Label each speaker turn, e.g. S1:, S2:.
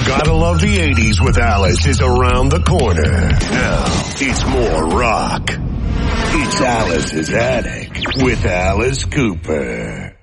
S1: Gotta love the 80s with Alice is around the corner. Now, it's more rock. It's Alice's Attic with Alice Cooper.